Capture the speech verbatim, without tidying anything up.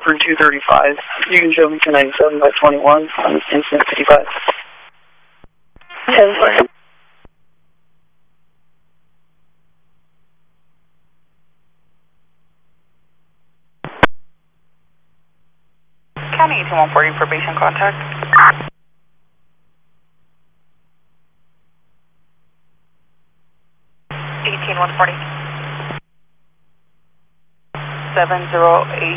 for two thirty-five. You can show me two ninety-seven by twenty-one on incident fifty-five. ten four. County eighteen one forty for patient contact. eighteen one forty. seven zero eight.